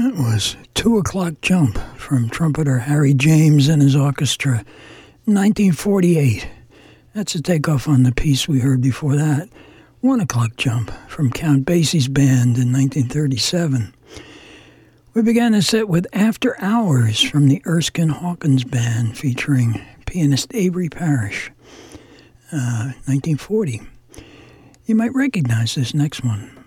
That was 2 O'Clock Jump from trumpeter Harry James and his orchestra, 1948. That's a takeoff on the piece we heard before that, 1 O'Clock Jump from Count Basie's band in 1937. We began the set with After Hours from the Erskine Hawkins Band featuring pianist Avery Parrish, 1940. You might recognize this next one.